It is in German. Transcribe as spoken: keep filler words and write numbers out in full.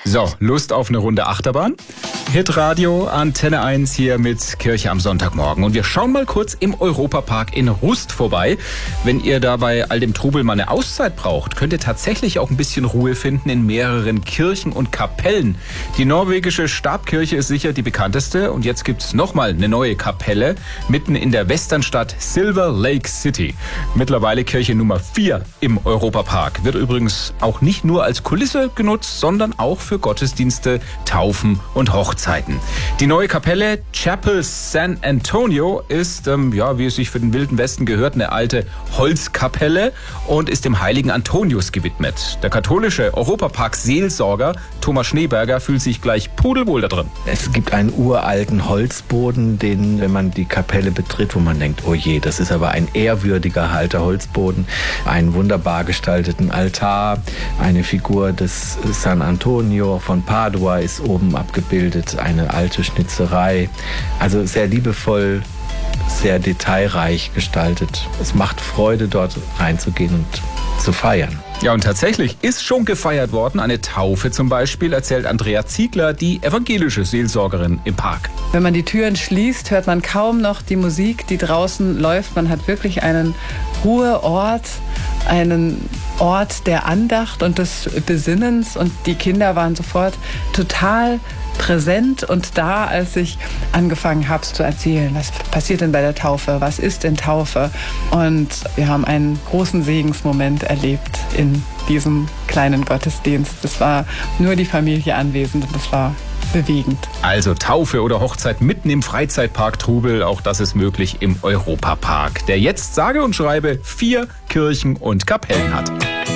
So, Lust auf eine Runde Achterbahn? Hitradio Antenne eins hier mit Kirche am Sonntagmorgen. Und wir schauen mal kurz im Europapark in Rust vorbei. Wenn ihr da bei all dem Trubel mal eine Auszeit braucht, könnt ihr tatsächlich auch ein bisschen Ruhe finden in mehreren Kirchen und Kapellen. Die norwegische Stabkirche ist sicher die bekannteste. Und jetzt gibt's nochmal eine neue Kapelle mitten in der Westernstadt Silver Lake City. Mittlerweile Kirche Nummer vier im Europapark. Wird übrigens auch nicht nur als Kulisse genutzt, sondern auch für Gottesdienste, Taufen und Hochzeiten. Die neue Kapelle Chapel San Antonio ist, ähm, ja, wie es sich für den Wilden Westen gehört, eine alte Holzkapelle und ist dem heiligen Antonius gewidmet. Der katholische Europapark-Seelsorger Thomas Schneeberger fühlt sich gleich pudelwohl da drin. Es gibt einen uralten Holzboden, den, wenn man die Kapelle betritt, wo man denkt, oh je, das ist aber ein ehrwürdiger alter Holzboden, einen wunderbar gestalteten Altar, eine Figur des San Antonio von Padua ist oben abgebildet, eine alte Schnitzerei, also sehr liebevoll, sehr detailreich gestaltet. Es macht Freude, dort reinzugehen und zu feiern. Ja, und tatsächlich ist schon gefeiert worden. Eine Taufe zum Beispiel, erzählt Andrea Ziegler, die evangelische Seelsorgerin im Park. Wenn man die Türen schließt, hört man kaum noch die Musik, die draußen läuft. Man hat wirklich einen Ruheort, einen Ort der Andacht und des Besinnens. Und die Kinder waren sofort total präsent und da, als ich angefangen habe zu erzählen, was passiert denn bei der Taufe, was ist denn Taufe? Und wir haben einen großen Segensmoment erlebt in diesem kleinen Gottesdienst. Es war nur die Familie anwesend und das war bewegend. Also Taufe oder Hochzeit mitten im Freizeitpark Trubel, auch das ist möglich im Europapark, der jetzt sage und schreibe vier Kirchen und Kapellen hat.